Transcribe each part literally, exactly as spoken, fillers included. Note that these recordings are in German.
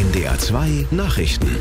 N D R zwei Nachrichten.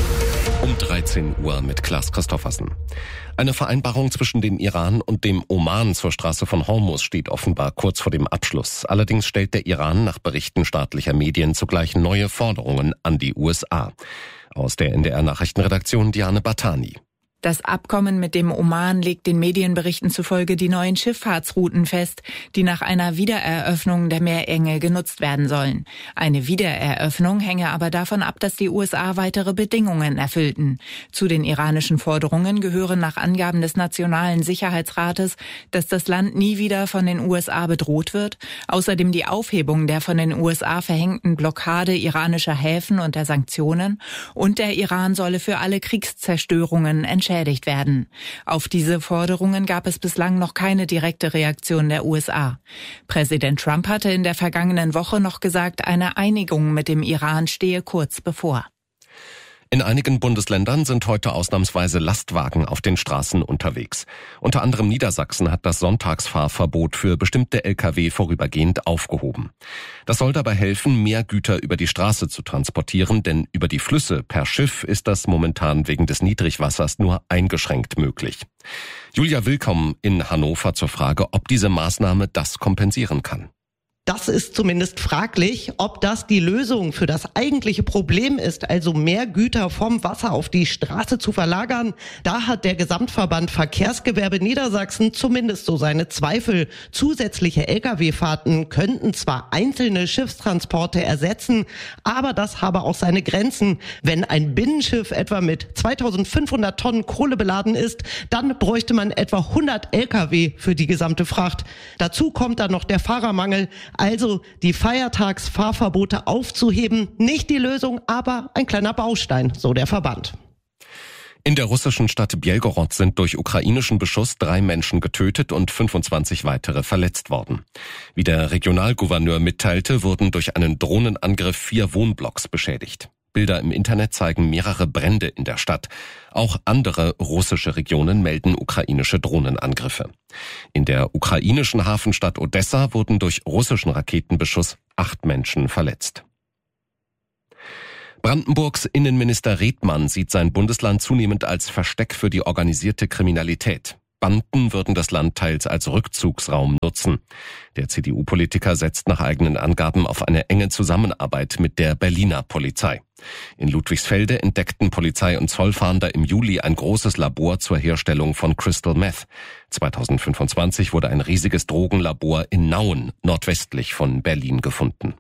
Um dreizehn Uhr mit Klaas Christoffersen. Eine Vereinbarung zwischen dem Iran und dem Oman zur Straße von Hormuz steht offenbar kurz vor dem Abschluss. Allerdings stellt der Iran nach Berichten staatlicher Medien zugleich neue Forderungen an die U S A. Aus der N D R-Nachrichtenredaktion Diane Batani. Das Abkommen mit dem Oman legt den Medienberichten zufolge die neuen Schifffahrtsrouten fest, die nach einer Wiedereröffnung der Meerenge genutzt werden sollen. Eine Wiedereröffnung hänge aber davon ab, dass die U S A weitere Bedingungen erfüllten. Zu den iranischen Forderungen gehören nach Angaben des Nationalen Sicherheitsrates, dass das Land nie wieder von den U S A bedroht wird, außerdem die Aufhebung der von den U S A verhängten Blockade iranischer Häfen und der Sanktionen, und der Iran solle für alle Kriegszerstörungen entschädigt werden. Auf diese Forderungen gab es bislang noch keine direkte Reaktion der U S A. Präsident Trump hatte in der vergangenen Woche noch gesagt, eine Einigung mit dem Iran stehe kurz bevor. In einigen Bundesländern sind heute ausnahmsweise Lastwagen auf den Straßen unterwegs. Unter anderem Niedersachsen hat das Sonntagsfahrverbot für bestimmte L K W vorübergehend aufgehoben. Das soll dabei helfen, mehr Güter über die Straße zu transportieren, denn über die Flüsse per Schiff ist das momentan wegen des Niedrigwassers nur eingeschränkt möglich. Julia Willkomm in Hannover zur Frage, ob diese Maßnahme das kompensieren kann. Das ist zumindest fraglich, ob das die Lösung für das eigentliche Problem ist, also mehr Güter vom Wasser auf die Straße zu verlagern. Da hat der Gesamtverband Verkehrsgewerbe Niedersachsen zumindest so seine Zweifel. Zusätzliche L K W-Fahrten könnten zwar einzelne Schiffstransporte ersetzen, aber das habe auch seine Grenzen. Wenn ein Binnenschiff etwa mit zweitausendfünfhundert Tonnen Kohle beladen ist, dann bräuchte man etwa hundert L K W für die gesamte Fracht. Dazu kommt dann noch der Fahrermangel. Also die Feiertagsfahrverbote aufzuheben, nicht die Lösung, aber ein kleiner Baustein, so der Verband. In der russischen Stadt Belgorod sind durch ukrainischen Beschuss drei Menschen getötet und fünfundzwanzig weitere verletzt worden. Wie der Regionalgouverneur mitteilte, wurden durch einen Drohnenangriff vier Wohnblocks beschädigt. Bilder im Internet zeigen mehrere Brände in der Stadt. Auch andere russische Regionen melden ukrainische Drohnenangriffe. In der ukrainischen Hafenstadt Odessa wurden durch russischen Raketenbeschuss acht Menschen verletzt. Brandenburgs Innenminister Redmann sieht sein Bundesland zunehmend als Versteck für die organisierte Kriminalität. Banden würden das Land teils als Rückzugsraum nutzen. Der C D U-Politiker setzt nach eigenen Angaben auf eine enge Zusammenarbeit mit der Berliner Polizei. In Ludwigsfelde entdeckten Polizei und Zollfahnder im Juli ein großes Labor zur Herstellung von Crystal Meth. zweitausendfünfundzwanzig wurde ein riesiges Drogenlabor in Nauen, nordwestlich von Berlin, gefunden.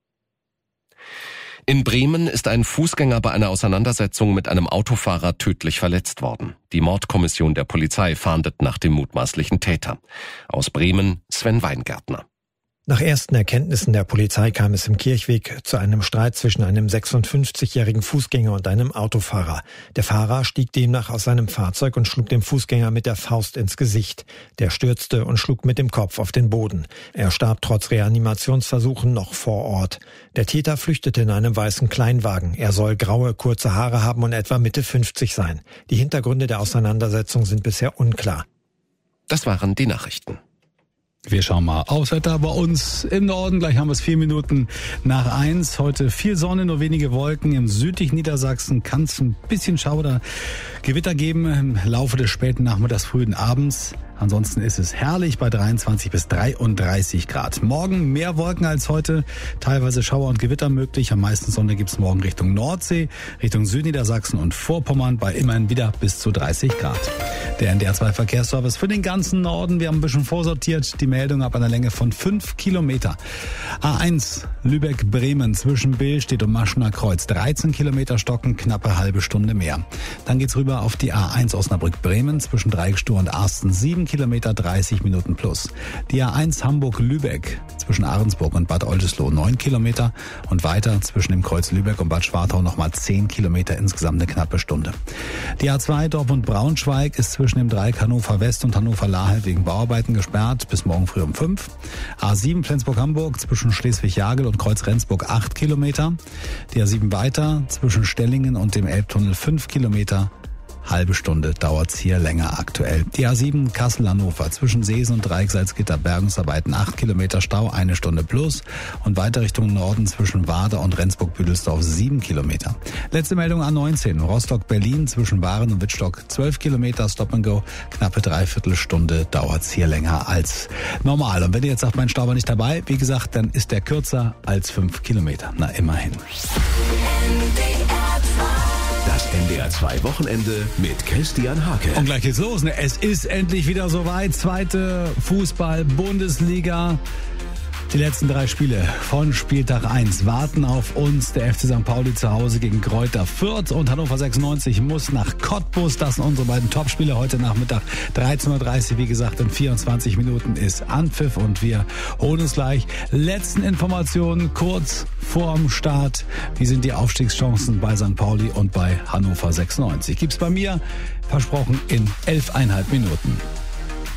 In Bremen ist ein Fußgänger bei einer Auseinandersetzung mit einem Autofahrer tödlich verletzt worden. Die Mordkommission der Polizei fahndet nach dem mutmaßlichen Täter. Aus Bremen Sven Weingärtner. Nach ersten Erkenntnissen der Polizei kam es im Kirchweg zu einem Streit zwischen einem sechsundfünfzigjährigen Fußgänger und einem Autofahrer. Der Fahrer stieg demnach aus seinem Fahrzeug und schlug dem Fußgänger mit der Faust ins Gesicht. Der stürzte und schlug mit dem Kopf auf den Boden. Er starb trotz Reanimationsversuchen noch vor Ort. Der Täter flüchtete in einem weißen Kleinwagen. Er soll graue, kurze Haare haben und etwa Mitte fünfzig sein. Die Hintergründe der Auseinandersetzung sind bisher unklar. Das waren die Nachrichten. Wir schauen mal aufs Wetter bei uns im Norden. Gleich haben wir es vier Minuten nach eins. Heute viel Sonne, nur wenige Wolken. Im südlichen Niedersachsen kann es ein bisschen Schauer oder Gewitter geben im Laufe des späten Nachmittags, frühen Abends. Ansonsten ist es herrlich bei dreiundzwanzig bis dreiunddreißig Grad. Morgen mehr Wolken als heute, teilweise Schauer und Gewitter möglich. Am meisten Sonne gibt es morgen Richtung Nordsee, Richtung Südniedersachsen und Vorpommern bei immerhin wieder bis zu dreißig Grad. Der N D R zwei Verkehrsservice für den ganzen Norden. Wir haben ein bisschen vorsortiert. Die Meldung ab einer Länge von fünf Kilometer. A eins Lübeck-Bremen zwischen Bill steht um Maschener Kreuz. dreizehn Kilometer stocken, knappe halbe Stunde mehr. Dann geht's rüber auf die A eins Osnabrück-Bremen zwischen Dreigestur und Arsten. sieben Kilometer, dreißig Minuten plus. Die A eins Hamburg-Lübeck zwischen Ahrensburg und Bad Oldesloe neun Kilometer und weiter zwischen dem Kreuz Lübeck und Bad Schwartau nochmal zehn Kilometer, insgesamt eine knappe Stunde. Die A zwei Dortmund-Braunschweig ist zwischen dem Dreieck Hannover West und Hannover Lahel wegen Bauarbeiten gesperrt bis morgen früh um fünf. A sieben Flensburg-Hamburg zwischen Schleswig-Jagel und Kreuz Rendsburg acht Kilometer. Die A sieben weiter zwischen Stellingen und dem Elbtunnel fünf Kilometer. halbe Stunde dauert's hier länger aktuell. Die A sieben Kassel-Hannover zwischen Seesen und Dreieck Salzgitter Bergungsarbeiten acht Kilometer Stau, eine Stunde plus. Und weiter Richtung Norden zwischen Warder und Rendsburg-Büdelsdorf sieben Kilometer. Letzte Meldung A neunzehn, Rostock-Berlin zwischen Waren und Wittstock zwölf Kilometer, Stop and Go. Knappe Dreiviertelstunde dauert's hier länger als normal. Und wenn ihr jetzt sagt, mein Stau war nicht dabei, wie gesagt, dann ist der kürzer als fünf Kilometer. Na, immerhin. Das N D R zwei Wochenende mit Christian Hake. Und gleich geht's los. Ne? Es ist endlich wieder soweit. Zweite Fußball-Bundesliga. Die letzten drei Spiele von Spieltag eins warten auf uns. Der F C Sankt Pauli zu Hause gegen Greuther Fürth und Hannover sechsundneunzig muss nach Cottbus. Das sind unsere beiden Topspiele heute Nachmittag. dreizehn Uhr dreißig, wie gesagt, in vierundzwanzig Minuten ist Anpfiff und wir holen uns gleich letzten Informationen kurz vorm Start. Wie sind die Aufstiegschancen bei Sankt Pauli und bei Hannover sechsundneunzig? Gibt's bei mir, versprochen, in elfeinhalb Minuten.